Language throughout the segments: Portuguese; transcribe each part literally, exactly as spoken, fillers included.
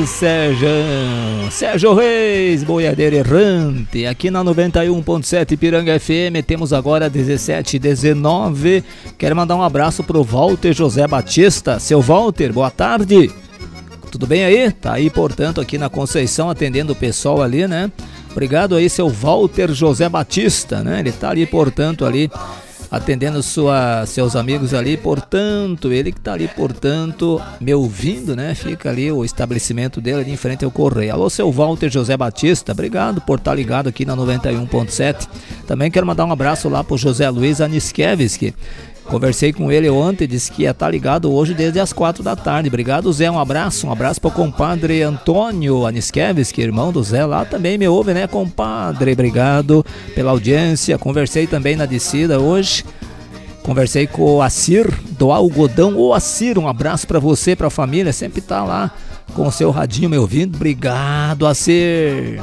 Ô Sérgio, Sérgio Reis, boiadeiro errante, aqui na noventa e um ponto sete Ipiranga F M, temos agora dezessete e dezenove. Quero mandar um abraço pro Walter José Batista. Seu Walter, boa tarde. Tudo bem aí? Tá aí, portanto, aqui na Conceição, atendendo o pessoal ali, né? Obrigado aí, seu Walter José Batista, né? Ele tá ali, portanto, ali, atendendo sua, seus amigos ali, portanto, ele que tá ali, portanto, me ouvindo, né? Fica ali o estabelecimento dele ali em frente ao Correio. Alô, seu Walter José Batista, obrigado por estar ligado aqui na noventa e um ponto sete. Também quero mandar um abraço lá pro José Luiz Aniskevski. Conversei com ele ontem, disse que ia estar ligado hoje desde as quatro da tarde. Obrigado, Zé, um abraço. Um abraço pro compadre Antônio Aniskevski, irmão do Zé, lá também me ouve, né, compadre? Obrigado pela audiência. Conversei também na descida hoje. Conversei com o Acir do Algodão. Ô Acir, um abraço pra você, pra família. Sempre tá lá com o seu radinho me ouvindo. Obrigado, Acir.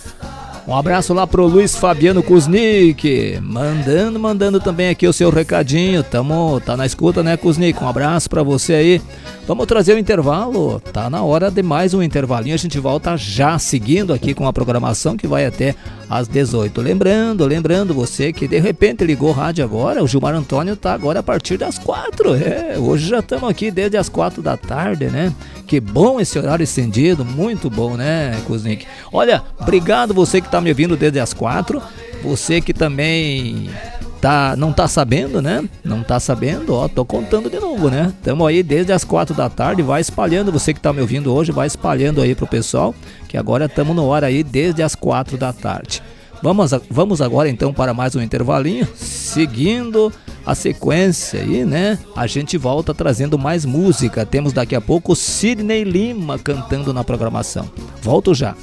Um abraço lá pro Luiz Fabiano Kuznik, mandando, mandando também aqui o seu recadinho. Tamo, tá na escuta, né, Kuznik? Um abraço pra você aí. Vamos trazer o intervalo, tá na hora de mais um intervalinho. A gente volta já seguindo aqui com a programação que vai até às dezoito. Lembrando, lembrando você que de repente ligou o rádio agora, o Gilmar Antônio tá agora a partir das quatro. É, hoje já estamos aqui desde as quatro da tarde, né? Que bom esse horário estendido, muito bom, né, Kuznik? Olha, obrigado você que tá me ouvindo desde as quatro, você que também tá, não tá sabendo, né? Não tá sabendo, ó, tô contando de novo, né? Tamo aí desde as quatro da tarde, vai espalhando, você que tá me ouvindo hoje, vai espalhando aí pro pessoal, que agora estamos no ar aí desde as quatro da tarde. Vamos, vamos agora então para mais um intervalinho, seguindo a sequência aí, né? A gente volta trazendo mais música. Temos daqui a pouco Sidney Lima cantando na programação. Volto já.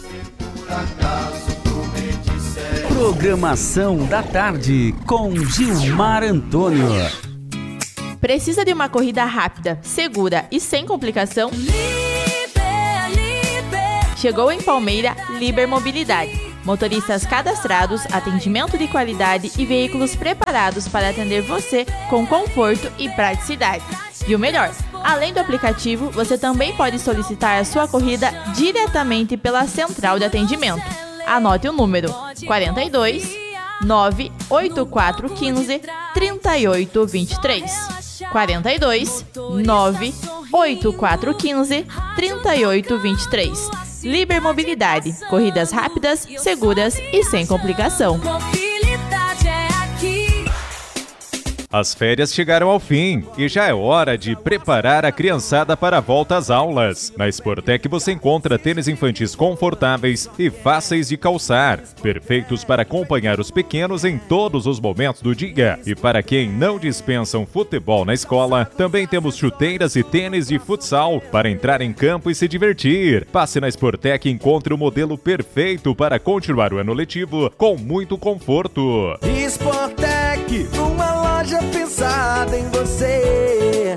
Programação da tarde com Gilmar Antônio. Precisa de uma corrida rápida, segura e sem complicação? Liber, Liber. Chegou em Palmeira Liber Mobilidade. Motoristas cadastrados, atendimento de qualidade e veículos preparados para atender você com conforto e praticidade. E o melhor, além do aplicativo, você também pode solicitar a sua corrida diretamente pela central de atendimento. Anote o número quarenta e dois, nove oito quatro um cinco, três oito dois três. quarenta e dois, nove oito quatro um cinco, três oito dois três. Liber Mobilidade, corridas rápidas, seguras e sem complicação. As férias chegaram ao fim e já é hora de preparar a criançada para a volta às aulas. Na Sportec você encontra tênis infantis confortáveis e fáceis de calçar, perfeitos para acompanhar os pequenos em todos os momentos do dia. E para quem não dispensa um futebol na escola, também temos chuteiras e tênis de futsal para entrar em campo e se divertir. Passe na Sportec e encontre o modelo perfeito para continuar o ano letivo com muito conforto. Sportec, uma loja pensada em você.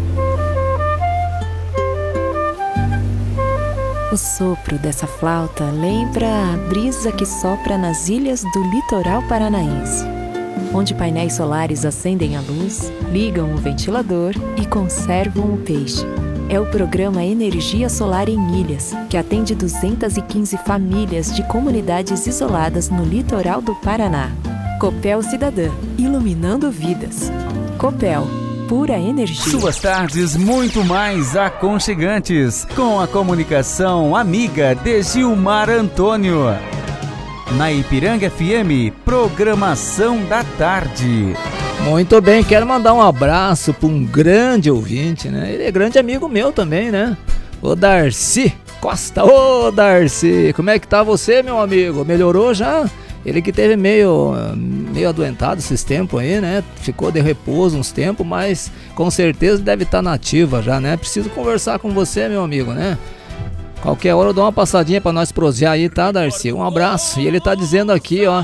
O sopro dessa flauta lembra a brisa que sopra nas ilhas do litoral paranaense, onde painéis solares acendem a luz, ligam o ventilador e conservam o peixe. É o programa Energia Solar em Ilhas, que atende duzentas e quinze famílias de comunidades isoladas no litoral do Paraná. Copel Cidadã, iluminando vidas. Copel, pura energia. Suas tardes muito mais aconchegantes, com a comunicação amiga de Gilmar Antônio. Na Ipiranga F M, programação da tarde. Muito bem, quero mandar um abraço para um grande ouvinte, né? Ele é grande amigo meu também, né? O Darcy Costa. Ô, Darcy, como é que tá você, meu amigo? Melhorou já? Ele que teve meio, meio adoentado esses tempos aí, né? Ficou de repouso uns tempos, mas com certeza deve estar nativa já, né? Preciso conversar com você, meu amigo, né? Qualquer hora eu dou uma passadinha pra nós prosear aí, tá, Darcy? Um abraço. E ele tá dizendo aqui, ó: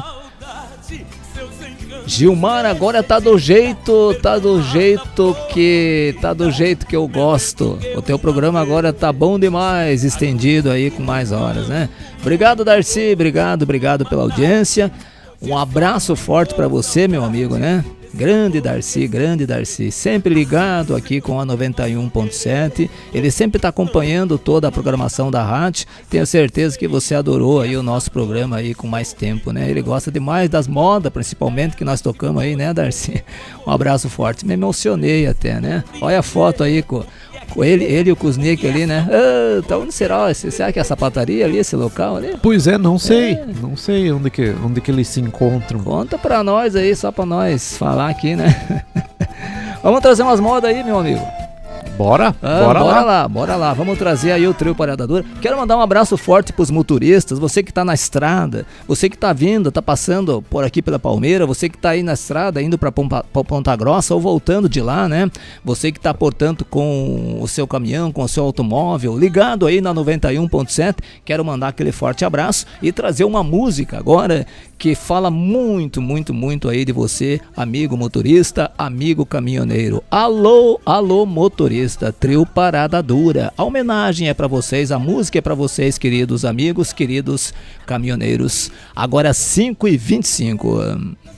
Gilmar, agora tá do jeito, tá do jeito que, tá do jeito que eu gosto. O teu programa agora tá bom demais, estendido aí com mais horas, né? Obrigado, Darcy, obrigado, obrigado pela audiência. Um abraço forte pra você, meu amigo, né? Grande Darcy, grande Darcy, sempre ligado aqui com a noventa e um ponto sete. Ele sempre está acompanhando toda a programação da rádio. Tenho certeza que você adorou aí o nosso programa aí com mais tempo, né? Ele gosta demais das modas, principalmente, que nós tocamos aí, né, Darcy? Um abraço forte. Me emocionei até, né? Olha a foto aí com, com ele, ele e o Kuznick ali, né? Ah, tá, onde será? Será que é a sapataria ali, esse local ali? Pois é, não sei. É. Não sei onde que, onde que eles se encontram. Conta pra nós aí, só pra nós falar aqui, né? Vamos trazer umas modas aí, meu amigo. Bora, Ah, bora, bora lá. lá, bora lá. Vamos trazer aí o trio Parada Dura. Quero mandar um abraço forte pros motoristas, você que tá na estrada, você que tá vindo, tá passando por aqui pela Palmeira, você que tá aí na estrada, indo pra Pompa, pra Ponta Grossa ou voltando de lá, né? Você que tá, portanto, com o seu caminhão, com o seu automóvel, ligado aí na noventa e um ponto sete, quero mandar aquele forte abraço e trazer uma música agora que fala muito, muito, muito aí de você, amigo motorista, amigo caminhoneiro. Alô, alô motorista, trio Parada Dura. A homenagem é pra vocês, a música é pra vocês, queridos amigos, queridos caminhoneiros. Agora cinco e vinte e cinco.